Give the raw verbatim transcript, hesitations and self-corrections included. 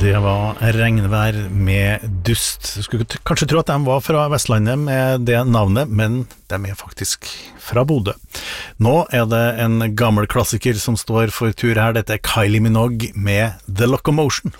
Det var regnvær med dust. Du skulle t- kanskje tro at de var fra Vestlandet med det navnet, men de er faktisk fra Bodø. Nå er det en gammel klassiker som står for tur her. Dette er Kylie Minogue med The Locomotion.